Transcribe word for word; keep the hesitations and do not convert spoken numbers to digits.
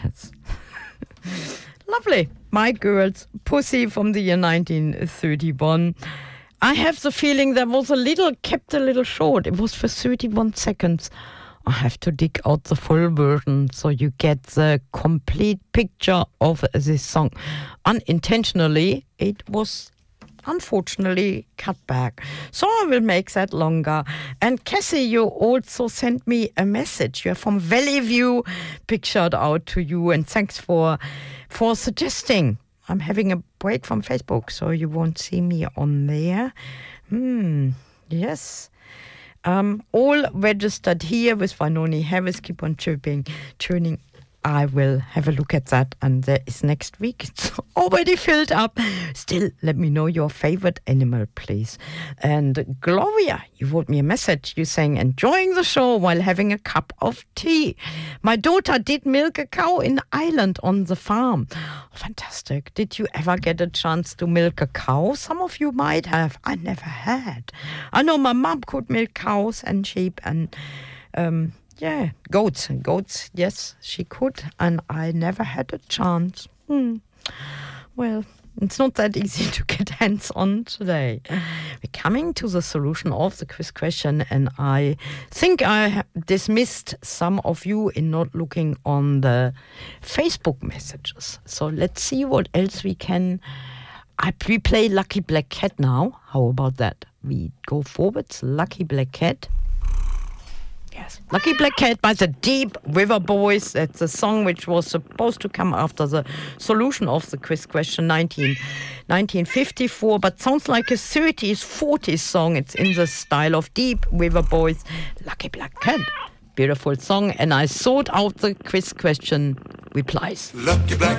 Yes. Lovely. My Girls, Pussy from the year nineteen thirty-one. I have the feeling that was a little, kept a little short. It was for thirty-one seconds. I have to dig out the full version so you get the complete picture of this song. Unintentionally, it was unfortunately cut back. So I will make that longer. And Cassie, you also sent me a message. You're from Valley View. Big shout out to you and thanks for for suggesting. I'm having a break from Facebook, so you won't see me on there. Hmm, yes. Um, all registered here with Vanoni Harris. Keep on chirping, tuning. I will have a look at that, and there is next week. It's already filled up. Still, let me know your favorite animal, please. And Gloria, you wrote me a message. You saying, enjoying the show while having a cup of tea. My daughter did milk a cow in Ireland on the farm. Oh, fantastic. Did you ever get a chance to milk a cow? Some of you might have. I never had. I know my mom could milk cows and sheep and... Um, Yeah, goats. Goats, yes, she could. And I never had a chance. Hmm. Well, it's not that easy to get hands on today. We're coming to the solution of the quiz question, and I think I dismissed some of you in not looking on the Facebook messages. So let's see what else we can... I, we play Lucky Black Cat now. How about that? We go forwards. Lucky Black Cat. Yes. Lucky Black Cat by the Deep River Boys. That's a song which was supposed to come after the solution of the quiz question nineteen fifty-four, but sounds like a thirties, forties song. It's in the style of Deep River Boys. Lucky Black Cat. Beautiful song. And I sought out the quiz question replies. Lucky Black